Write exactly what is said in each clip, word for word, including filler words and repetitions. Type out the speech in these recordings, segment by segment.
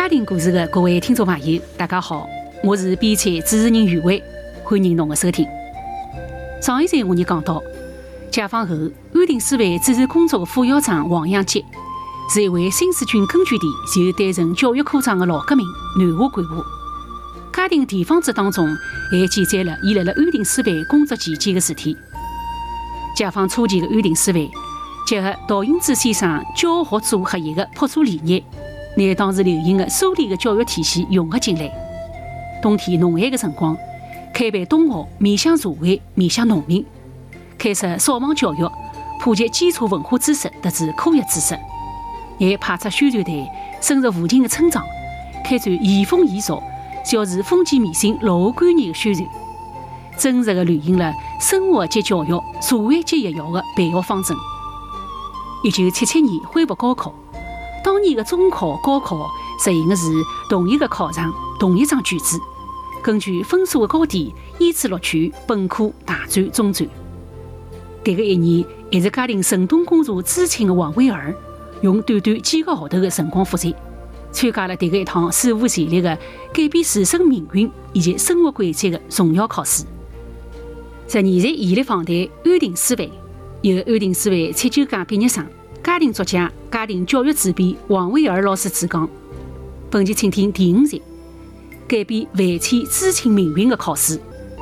庭故事的各位听众朋友，大家好，我是编辑主持人于伟，欢迎侬的收听。上一集我们讲到，解放后，安定思维指挥工作的副校长王阳杰是一位新四军根据地就担任教育科长的老革命南华干部。家庭地方志当中还记载了伊辣辣安定思维工作期间的事体。解放初期的安定思维结合陶行知先生教学组合一的朴素理念，拿当时流行的苏联的教育体系融合进来。冬天农闲的辰光，开办冬学面向社会、面向农民，开设扫盲教育，普及基础文化知识特指科学知识，还派出宣传队深入附近的村庄，开展移风易俗、小持封建迷信落后观念的宣传，真实地履行了生活即教育、社会即育校的办学方针。一九七七年恢复高考，当年的中考、高考实行的是同一个考场、同一张卷子，根据分数的高低依次录取本科、大专、中专。迭个一年，还是家庭神东工作知青的王维儿，用短短几个号头的辰光复习，参加了迭个一趟史无前例的改变自身命运以及生活轨迹的重要考试。十年前现立访谈安定思维，由安定思维七九届毕业生、家庭作家、家庭教育主编王维儿老师主讲。本期请听第五集：改变万千知青命运的考试。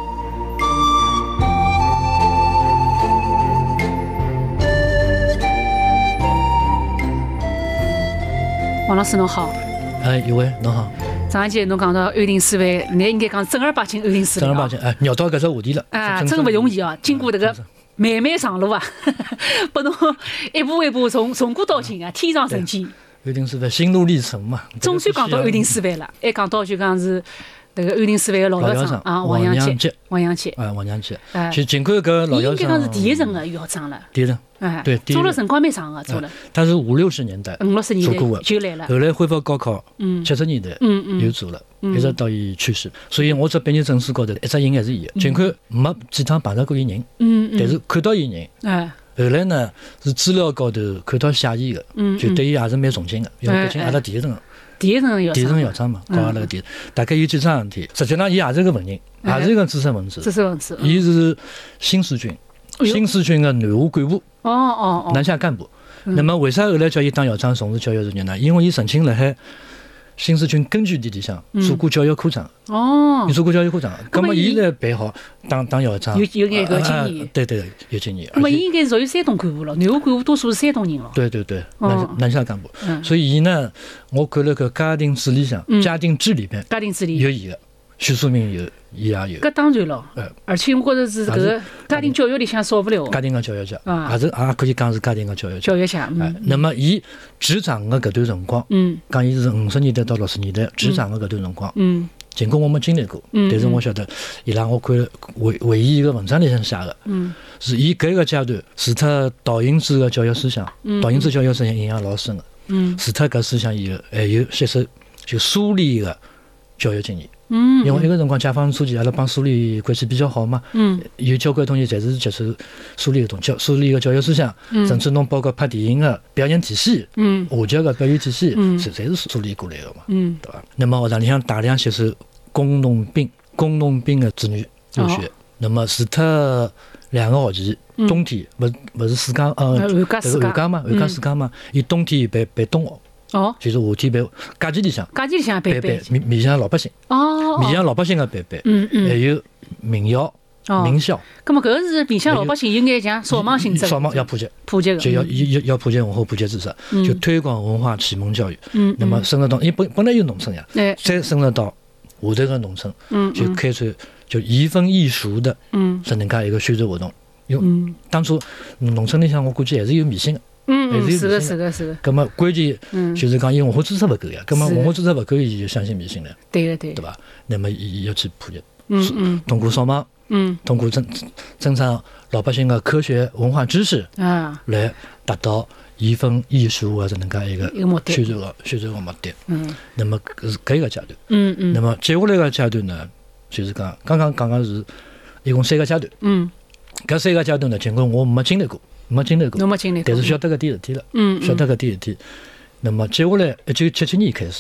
王老师侬好。 哎，一位侬好。 上一节侬讲到安定思维，你应该讲正儿八经安定思维。 正儿八经，哎，绕到搿只话题了。 啊，真不容易啊！经过这个漫漫长路啊，拨侬一步一步从从古到今啊，天上人间。 安定思维心路历程嘛。 总算讲到安定思维了，还讲到就讲是那个安定思维的老校长啊，王阳杰，王阳杰， 啊，王阳杰。哎，就尽管搿老校长，应该讲是第一任的校长了。 第一任。 哎， 对， 做了辰光蛮长的，做了。 他是五六十年代， 五六十年代做过的， 就来了。 后来恢复高考，嗯，七十年代，嗯嗯，又做了，一直到伊去世。所以我这毕业证书高头一只印还是伊的，尽管没几趟碰到过伊人，嗯嗯，但是看到伊人，哎，后来呢是资料高头看到写伊的，嗯，就对伊也是蛮崇敬的，因为毕竟阿拉第一任。 第一任校长， 第一任校长嘛，搞阿拉个第，大概有几桩事体。实际上，伊也是个文人，也是一个知识分子。 知识分子， 伊是新四军，新四军的南华干部， 哦哦哦， 南下干部。那么，为啥后来叫伊当校长从事教育事业呢？因为伊曾经辣海新四军根据地里向做过教育科长。哦，伊做过教育科长，那么伊来办好当当校长， 有有眼个经验。 对对，有经验。 那么伊应该属于山东干部了，南华干部多数是山东人了。 对对对，南南下干部。所以伊呢，我看了个家庭志里向，家庭志里边， 家庭志里有伊个，徐淑敏有，伊也有。 搿当然了，而且我觉着是搿个家庭教育里向少不了。 家庭个教育家，也是也可以讲是家庭个教育家。 教育家， 嗯。那么伊执掌个搿段辰光，嗯，讲伊是五十年代到六十年代执掌个搿段辰光，嗯。尽管我没经历过，但是我晓得伊拉我看回回忆伊个文章里向写的，嗯，是伊搿个阶段除脱陶行知个教育思想，陶行知教育思想影响老深个，嗯，除脱搿思想以后，还有吸收就苏联个教育经验，嗯，因为一个辰光解放初期，阿拉帮苏联关系比较好嘛，嗯，有交关同学侪是接受苏联个东教苏联个教育思想，甚至侬包括拍电影个表演体系，嗯，话剧个表演体系，嗯，侪是苏联过来个嘛，嗯，对伐？那么学堂里向大量吸收工农兵、工农兵的子女入学，哦、那么除脱两个学期，嗯、冬天不不是暑假呃， 寒假寒假嘛，寒假暑假嘛，伊、嗯、冬天办办冬学，哦，就是夏天办假期里向， 假期里向办办面面向老百姓，哦，面向老百姓个办办，嗯嗯，还有民校、哦、民校。 咁么搿个是面向老百姓有眼像扫盲性质， 扫盲要普及， 普及就要要要普及文化、普及知识，嗯、就推广文化启蒙教育。嗯，那么深入到，因为本本来有农村呀，嗯、再深入到。下头个农村，嗯，就开展就移风易俗的，嗯，是能介一个宣传活动。因为当初农村里向，我估计还是有迷信的，嗯，还是有迷信的， 是的，是的。 咁么关键就是讲，因为文化知识勿够呀，咁么文化知识勿够，伊就相信迷信了， 对个对， 对吧？那么伊要去普及，嗯嗯，通过扫盲，嗯，通过增增长老百姓的科学文化知识啊，来达到。移风易俗啊，是能介一个宣传个宣传个目的。嗯，那么是搿一个阶段。嗯嗯。那么接下来个阶段呢，就是讲刚刚讲个是一共三个阶段。嗯。搿三个阶段呢，尽管我没经历过，没经历过， 侬没经历过， 但是晓得搿点事体了。嗯。晓得搿点事体。那么接下来一九七七年开始，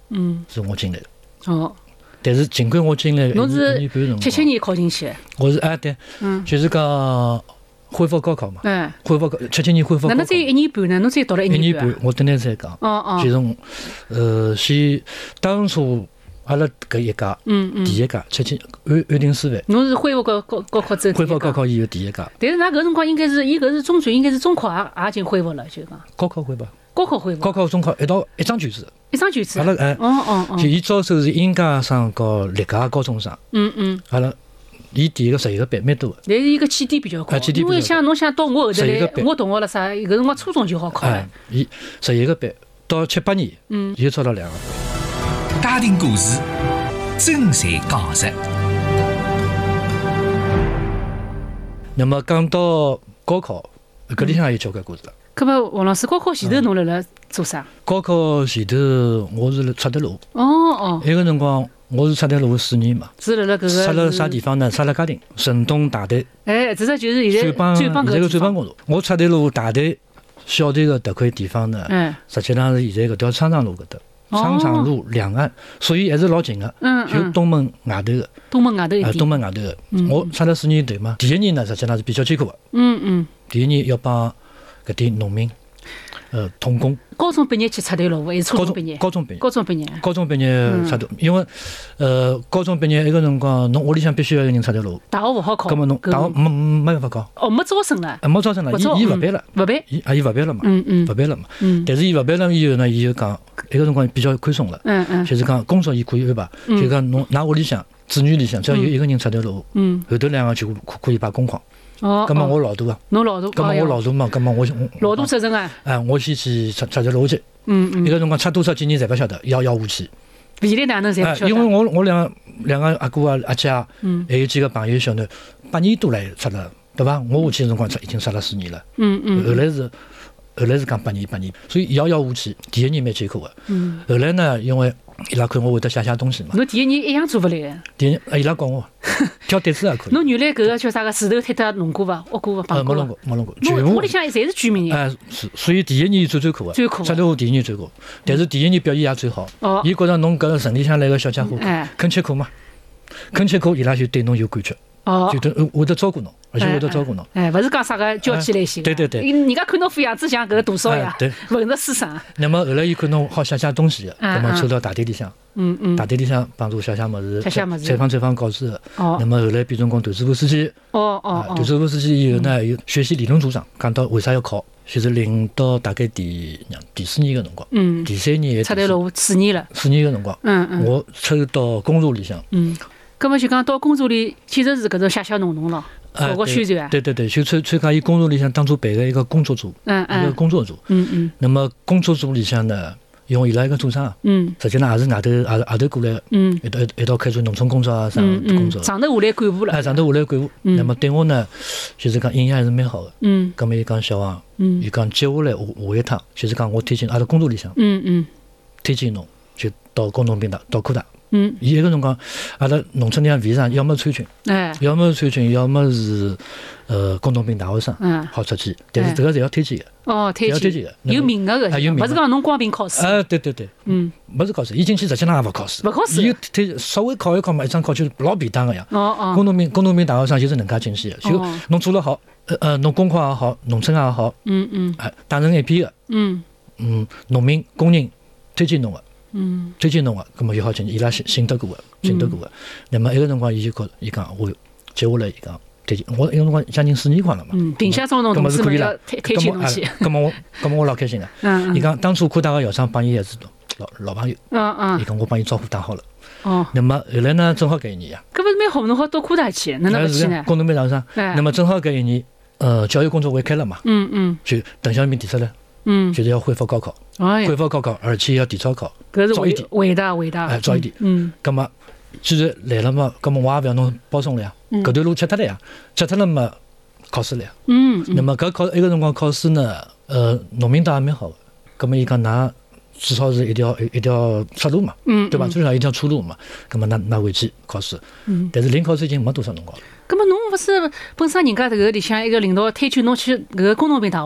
嗯，是我进来的。 哦。 但是尽管我进来， 侬是七七年考进去的。 我是哎对，嗯，就是讲恢复高考嘛。 嗯。 恢复高，七七年恢复高考。 那侬只有一年半呢？侬只有读了一年半。一年半，我等下才讲。 哦哦。 就是呃，先当初阿拉搿一届，嗯嗯，第一届七七安安定师范。 侬是恢复高高高考之后。 恢复高考以后第一届。 但是㑚搿辰光应该是，伊搿是中专，应该是中考也也已经恢复了，就讲。 高考恢复。 高考恢复。 高考、中考一道一张卷子。 一张卷子。 阿拉哎， 哦哦哦。 就伊招收是应届生和历届高中生。 嗯嗯。 阿拉伊第一个十一个班蛮多的。 但是伊个起点比较高。因为像侬想到我后头来，我同学了啥，搿辰光初中就好考了。 伊十一个班到七八年，嗯，又招了两个。 家庭故事，真实讲述。 那么讲到高考，搿里向有交关故事了。 搿么王老师，高考前头侬辣辣做啥？ 高考前头我是辣出德路。 哦哦。 埃个辰光我是出德路四年嘛。 是辣辣搿个。 出了啥地方呢？出了嘉定城东大队。 哎，这个就是现在最最帮搿个最帮公路。我出德路大队小队个迭块地方呢，嗯，实际上是现在搿条昌长路搿搭。昌长路两岸，所以还是老近个。嗯。就东门外头个。 东门外头一点。 东门外头个。我出了四年队嘛，第一年呢，实际上是比较艰苦个。 嗯嗯。 第一年要帮搿点农民，呃，童工。 高中毕业去插队路，还是初中毕业？ 高中毕业。 高中毕业。 高中毕业插队，因为呃，高中毕业埃个辰光，侬屋里向必须要有人插队路。 大学勿好考。 搿么侬大学没没办法考。 哦，没招生了。 没招生了，伊伊勿办了。 勿办。 伊啊，伊勿办了嘛。 嗯嗯。 勿办了嘛。嗯。但是伊勿办了以后呢，伊就讲埃个辰光比较宽松了。 嗯嗯。 就是讲工作伊可以安排，就讲侬㑚屋里向子女里向只要有一个人插队路，嗯，后头两个就可可以摆工矿。哦，咁么我老大啊， 侬老大， 咁么我老大嘛，咁么我老大责任啊， 哎，我先去插插条路去，嗯嗯，那个辰光插多少几年侪不晓得，遥遥无期。 未来哪能侪不晓得？ 因为我我两两个阿哥啊阿姐，嗯，还有几个朋友小囡，八年多来插了，对伐？我下去的辰光已经插了四年了，嗯嗯，后来是后来是讲八年八年，所以遥遥无期。第一年蛮艰苦的，嗯，后来呢，因为伊拉看我会得写写东西嘛。 侬第一年一样做勿来个。 第一年，伊拉教我挑担子也可以。 侬原来搿个叫啥个石头铁搭弄过伐？挖过伐？ 呃，没弄过，没弄过。 侬屋里向侪是居民人。哎，是，所以第一年最最苦个。 最苦。 出头第一年最苦，但是第一年表现也最好。哦。伊觉着侬搿城里向来个小家伙，肯吃苦嘛，肯吃苦，伊拉就对侬有感觉。哦。就会会得照顾侬，而且会得照顾侬。 哎，勿是讲啥个娇气类型。 对对对。 人家看侬副样子像搿个大少爷，文弱书生。 那么后来伊看侬好写写东西个，那么抽到大队里向。嗯嗯，大队里向帮助写写物事，采访采访稿子。哦。那么后来变成讲团支部书记。哦哦哦。团支部书记以后呢，有学习理论组长，讲到为啥要考，就是领到大概第第四年个辰光。嗯。第三年。 出台路四年了。 四年个辰光。嗯嗯。我抽到公社里向。嗯。 葛么就讲到公社里，其实是搿种写写弄弄咯，搞搞宣传啊。 对对对，就参参加伊公社里向当初办个一个工作组。嗯嗯。一个工作组。嗯嗯。那么工作组里向呢？因为伊拉一个组长，嗯，实际上也是外头，也是外头过来，嗯，一道一道开展农村工作啊，啥工作， 上头下来干部了， 哎，上头下来干部，那么对我呢，就是讲印象还是蛮好的，嗯，咁么伊讲小王，嗯，伊讲接下来下下一趟，就是讲我推荐阿拉工作里向，嗯嗯，推荐侬就到工农兵大，到科大，嗯，伊一个辰光，阿拉农村里向为啥要么参军，哎，要么参军，要么是呃工农兵大学生，嗯，好出去，但是这个是要推荐的。 哦，推荐的， 有名额个，勿是讲侬光凭考试。 啊，对对对，嗯，勿是考试，伊进去实际上也勿考试， 勿考试， 伊推稍微考一考嘛，一张考就老便当个呀。哦哦。工农兵工农兵大学生就是能介进去的，就侬做了好，呃呃，侬工科也好，农村也好，嗯嗯，哎，打成一片个，嗯嗯，农民工人推荐侬个，嗯，推荐侬个，葛末就好进去，伊拉信信得过个，信得过个。那么埃个辰光，伊就觉，伊讲我接下来伊讲。我那个辰光将近四年光了嘛， 嗯，并且招侬同志们要推推荐侬去， 咁么我咁么我老开心个，嗯，伊讲当初科大个校长帮伊还是老老朋友，嗯嗯，伊讲我帮伊招呼打好了，哦，那么后来呢，正好搿一年呀， 搿勿是蛮好，侬好到科大去，哪能勿去呢？ 工农兵大学生，那么正好搿一年，呃，教育工作会开了嘛，嗯嗯，就邓小平提出来，嗯，就是要恢复高考，恢复高考，而且要提早考，早一点， 伟大伟大， 哎，早一点，嗯，咁么。既然来了嘛，咁么我也勿要侬保送了呀，搿段路吃脱了呀，吃脱了嘛，考试了呀。嗯。那么搿考一个辰光考试呢，呃，农民党也蛮好个，咁么伊讲㑚至少是一条一条出路嘛，嗯，对伐？至少一条出路嘛，咁么㑚㑚回去考试。嗯。但是临考试已经没多少辰光了。 咁么侬勿是本身人家迭个里向一个领导推荐侬去搿个工农兵大